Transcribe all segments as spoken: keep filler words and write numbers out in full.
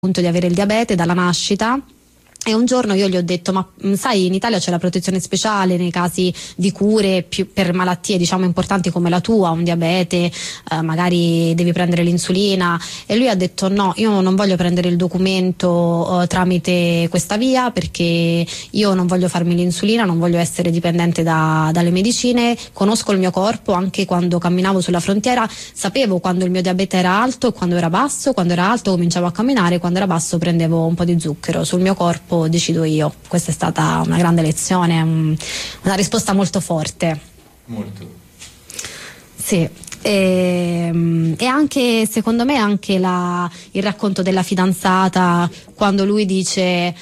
di avere il diabete dalla nascita. E un giorno io gli ho detto: ma sai, in Italia c'è la protezione speciale nei casi di cure più per malattie diciamo importanti come la tua, un diabete, eh, magari devi prendere l'insulina. E lui ha detto: no, io non voglio prendere il documento eh, tramite questa via, perché io non voglio farmi l'insulina, non voglio essere dipendente da, dalle medicine, conosco il mio corpo, anche quando camminavo sulla frontiera sapevo quando il mio diabete era alto e quando era basso, quando era alto cominciavo a camminare, quando era basso prendevo un po' di zucchero, sul mio corpo decido io. Questa è stata una grande lezione, un, una risposta molto forte. Molto. Sì. E, e anche secondo me anche la, il racconto della fidanzata, quando lui dice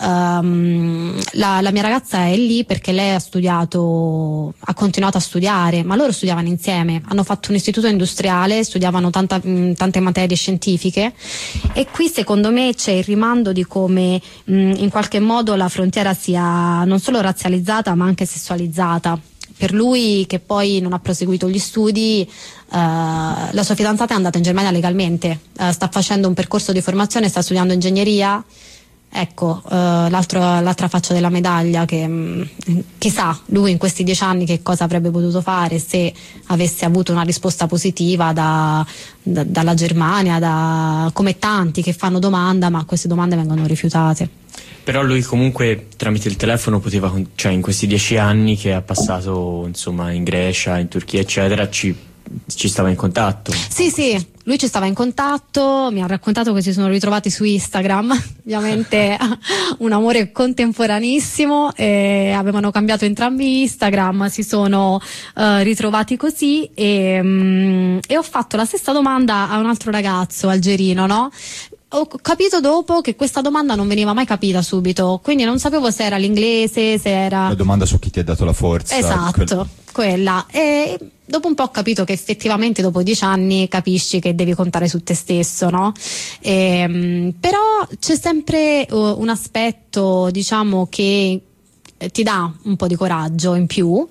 um, la, la mia ragazza è lì perché lei ha studiato, ha continuato a studiare, ma loro studiavano insieme, hanno fatto un istituto industriale, studiavano tanta, mh, tante materie scientifiche. E qui secondo me c'è il rimando di come mh, in qualche modo la frontiera sia non solo razzializzata ma anche sessualizzata. Per lui, che poi non ha proseguito gli studi, uh, la sua fidanzata è andata in Germania legalmente, uh, sta facendo un percorso di formazione, sta studiando ingegneria. Ecco, uh, l'altro, l'altra faccia della medaglia, che mh, chissà lui in questi dieci anni che cosa avrebbe potuto fare se avesse avuto una risposta positiva da, da, dalla Germania, da, come tanti che fanno domanda ma queste domande vengono rifiutate. Però lui comunque tramite il telefono poteva, cioè in questi dieci anni che ha passato insomma in Grecia, in Turchia eccetera, ci, ci stava in contatto. Sì sì, lui ci stava in contatto, mi ha raccontato che si sono ritrovati su Instagram, ovviamente un amore contemporaneissimo, e avevano cambiato entrambi Instagram, si sono uh, ritrovati così e, um, e ho fatto la stessa domanda a un altro ragazzo algerino, no? Ho capito dopo che questa domanda non veniva mai capita subito, quindi non sapevo se era l'inglese, se era... La domanda su chi ti ha dato la forza. Esatto, quella. E dopo un po' ho capito che effettivamente dopo dieci anni capisci che devi contare su te stesso, no? E, però c'è sempre uh, un aspetto, diciamo, che ti dà un po' di coraggio in più,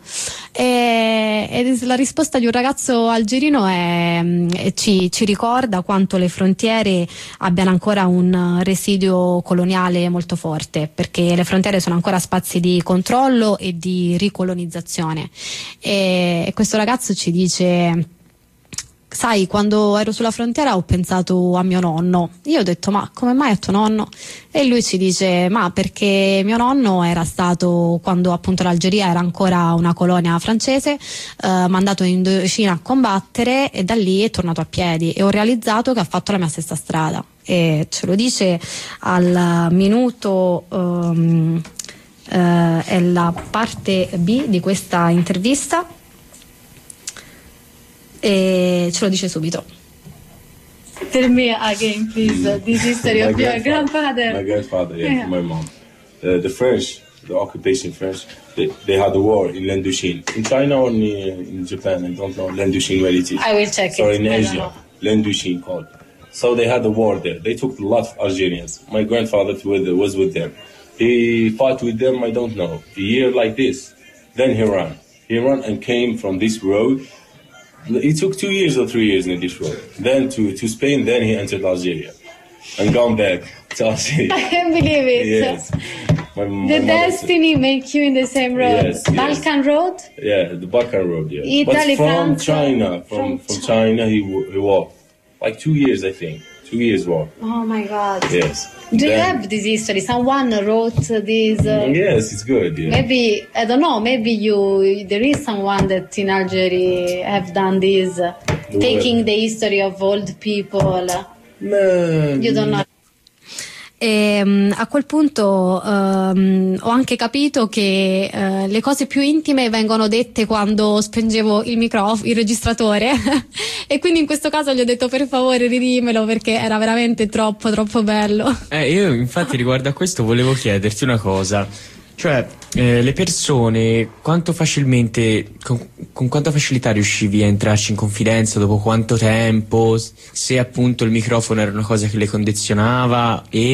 e, e la risposta di un ragazzo algerino è, è ci, ci ricorda quanto le frontiere abbiano ancora un residuo coloniale molto forte, perché le frontiere sono ancora spazi di controllo e di ricolonizzazione. E, e questo ragazzo ci dice: sai, quando ero sulla frontiera ho pensato a mio nonno. Io ho detto: ma come mai a tuo nonno? E lui ci dice: ma perché mio nonno era stato, quando appunto l'Algeria era ancora una colonia francese, eh, mandato in Indocina a combattere, e da lì è tornato a piedi e ho realizzato che ha fatto la mia stessa strada. E ce lo dice al minuto, um, eh, è la parte B di questa intervista. E ce lo dice subito. Tell me again, please, this history of your grandfather. My grandfather, yeah, Yeah. my mom. Uh, the French, the occupation French, they, they had a war in Lendushin. In China or in, in Japan, I don't know Lendushin where it is. I will check Sorry, it. in I don't Asia, know. Lendushin called. So they had a war there. They took a lot of Algerians. My grandfather was with them. He fought with them, I don't know, a year like this. Then he ran. He ran and came from this road. It took two years or three years in this road. Then to, to Spain, then he entered Algeria and gone back to Algeria. I can't believe it. Yes. My, my The destiny make you in the same road. Yes, yes. Balkan Road? Yeah, the Balkan Road, yeah. Italy, but from France, China, from from, from China, he, he walked. Like two years, I think. Two years walk. Oh my God. Yes. Do you Then- have this history? Someone wrote this? Uh, Yes, it's good, yeah. Maybe, I don't know, maybe you, there is someone that in Algeria have done this, uh, taking the history of old people. No. You don't know. E, um, a quel punto um, ho anche capito che uh, le cose più intime vengono dette quando spengevo il microfono, il registratore e quindi in questo caso gli ho detto: per favore ridimelo, perché era veramente troppo troppo bello. Eh, io infatti riguardo a questo volevo chiederti una cosa, cioè eh, le persone quanto facilmente, con, con quanta facilità riuscivi a entrarci in confidenza, dopo quanto tempo, se appunto il microfono era una cosa che le condizionava, e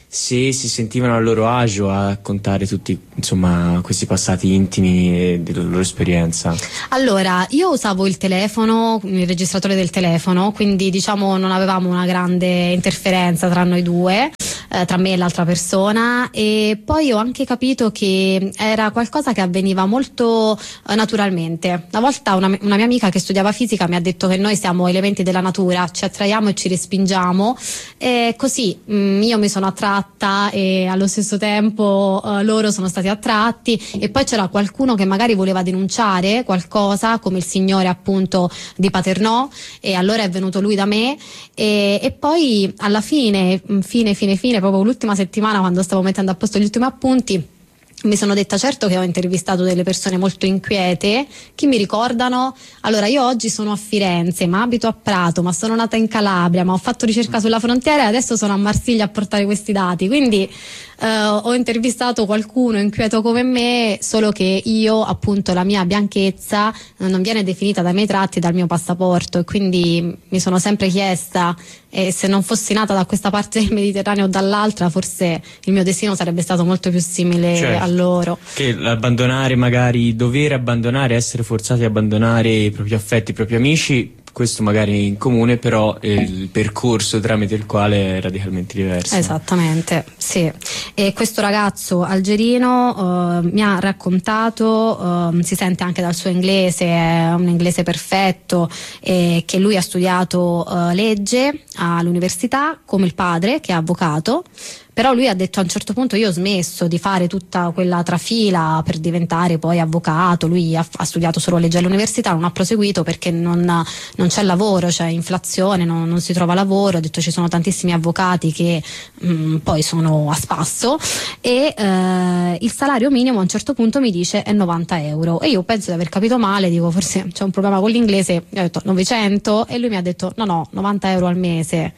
se si sentivano a loro agio a contare tutti, insomma, questi passati intimi della loro esperienza. Allora, io usavo il telefono, il registratore del telefono, quindi diciamo non avevamo una grande interferenza tra noi due, eh, tra me e l'altra persona, e poi ho anche capito che era qualcosa che avveniva molto eh, naturalmente. Una volta una, una mia amica che studiava fisica mi ha detto che noi siamo elementi della natura, ci attraiamo e ci respingiamo, e così mh, io mi sono attratta e allo stesso tempo eh, loro sono stati attratti, e poi c'era qualcuno che magari voleva denunciare qualcosa, come il signore appunto di Paternò, e allora è venuto lui da me, e, e poi alla fine, fine, fine, fine, proprio l'ultima settimana, quando stavo mettendo a posto gli ultimi appunti, mi sono detta: certo che ho intervistato delle persone molto inquiete, chi mi ricordano? Allora, io oggi sono a Firenze, ma abito a Prato, ma sono nata in Calabria, ma ho fatto ricerca sulla frontiera e adesso sono a Marsiglia a portare questi dati, quindi eh, ho intervistato qualcuno inquieto come me, solo che io, appunto, la mia bianchezza eh, non viene definita dai miei tratti e dal mio passaporto, e quindi mi sono sempre chiesta, e se non fossi nata da questa parte del Mediterraneo o dall'altra, forse il mio destino sarebbe stato molto più simile, certo, a loro. Che abbandonare, magari dover abbandonare, essere forzati ad abbandonare i propri affetti, i propri amici, questo magari in comune, però il percorso tramite il quale è radicalmente diverso. Esattamente, sì. E questo ragazzo algerino uh, mi ha raccontato, uh, si sente anche dal suo inglese, è un inglese perfetto, e che lui ha studiato uh, legge all'università come il padre, che è avvocato. Però lui ha detto a un certo punto: io ho smesso di fare tutta quella trafila per diventare poi avvocato. Lui ha, ha studiato solo legge all'università, non ha proseguito perché non, non c'è lavoro, c'è inflazione, non, non si trova lavoro. Ha detto: ci sono tantissimi avvocati che mh, poi sono a spasso, e eh, il salario minimo a un certo punto mi dice è novanta euro, e io penso di aver capito male, dico forse c'è un problema con l'inglese, gli ho detto novecento, e lui mi ha detto no no, novanta euro al mese.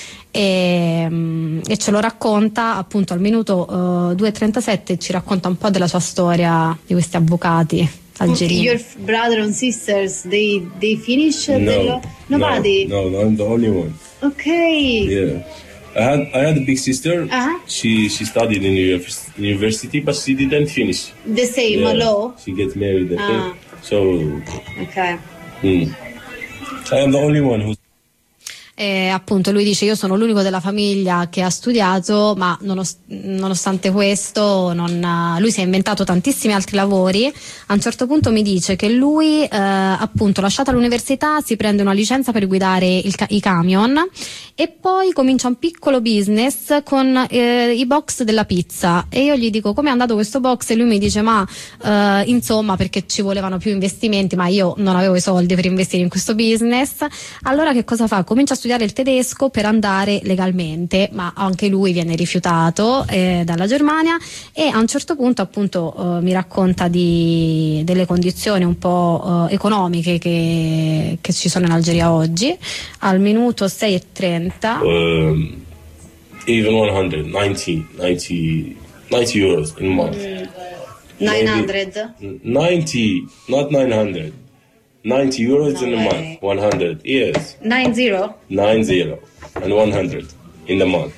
E, e ce lo racconta appunto al minuto uh, due e trentasette, ci racconta un po' della sua storia di questi avvocati algerini. Your brother and sisters, they they finish no, the law? Nobody? No, no, I'm the only one. Okay. Yeah. I had I had a big sister. Uh-huh. She she studied in univers- university, but she didn't finish. The same Yeah. law? She gets married. I Ah. think. So. Okay. Hmm. I am the only one who. E appunto lui dice: io sono l'unico della famiglia che ha studiato, ma nonost- nonostante questo non, lui si è inventato tantissimi altri lavori. A un certo punto mi dice che lui eh, appunto, lasciata l'università, si prende una licenza per guidare il ca- i camion, e poi comincia un piccolo business con eh, i box della pizza. E io gli dico: come è andato questo box? E lui mi dice: ma eh, insomma, perché ci volevano più investimenti, ma io non avevo i soldi per investire in questo business. Allora che cosa fa? Comincia a studiare il tedesco per andare legalmente, ma anche lui viene rifiutato eh, dalla Germania, e a un certo punto appunto eh, mi racconta di, delle condizioni un po' eh, economiche che, che ci sono in Algeria oggi. Al minuto sei e trenta Um, even one hundred, ninety, ninety, ninety euros in a month. nine hundred? ninety, not nine hundred. ninety euros No in a way. month. one hundred, yes. nine zero? nine zero and one hundred in a month.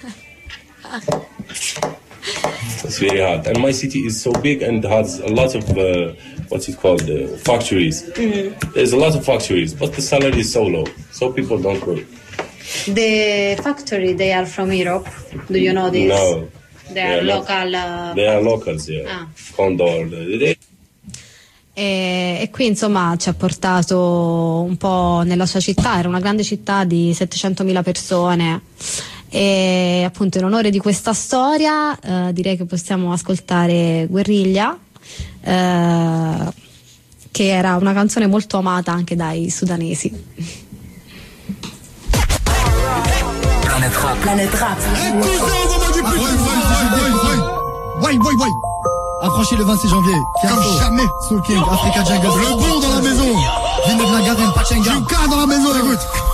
It's very hard. And my city is so big and has a lot of, uh, what's it called, uh, factories. Mm-hmm. There's a lot of factories, but the salary is so low, so people don't work. The factory, they are from Europe. Do you know this? No. They are They are not. local. Uh, They are locals, yeah. Ah. Condor. They, E, e qui insomma ci ha portato un po' nella sua città. Era una grande città di settecentomila persone, e appunto in onore di questa storia eh, direi che possiamo ascoltare Guerriglia, eh, che era una canzone molto amata anche dai sudanesi. Planète Rap. Planète Rap. Why, why, why? Affranchi le vingt-six janvier. Comme jamais. Soul King, Africa Jungle. Le bon dans la maison. Vineux de la Garenne, Pachenga. Juka dans la maison, écoute.